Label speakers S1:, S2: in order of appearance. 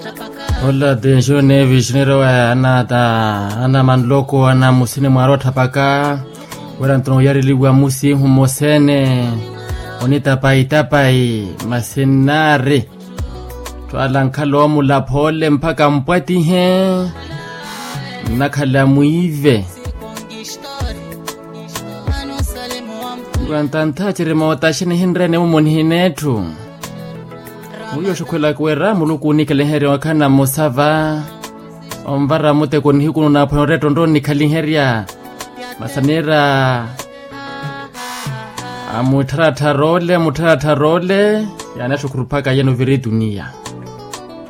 S1: Hola de jone visionero ana manloko ana musine mwaro tapaka wala ntono yari ligwa musi humosene onita pai masenare twala nkalo mulapole mpaka mpwati he nakhala muive gwantanta chire mawatashine hindrene umonhinetu uyo shokwela kwera muluku nikalehere wakana mosava ombara mute konihikunu na panoreto ndo nikaliheria masanera mutaratarole yana shukurupaka yeno viri dunia.